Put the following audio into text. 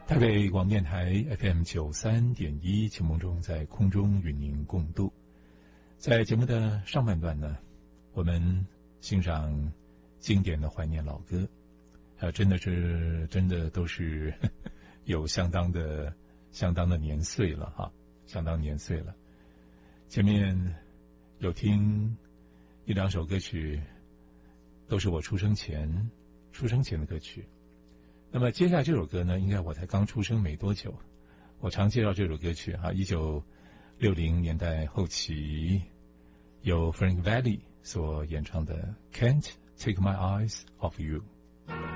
台北广播电台 FM93.1，情梦中在空中与您共度。在节目的上半段呢，我们欣赏经典的怀念老歌，真的都是有相当的年岁了哈，相当年岁了。前面有听一两首歌曲，都是我出生前的歌曲。那么接下来这首歌呢，应该我才刚出生没多久。我常介绍这首歌曲哈，1960年代后期由 Frank Valli 所演唱的《Can't Take My Eyes Off You》。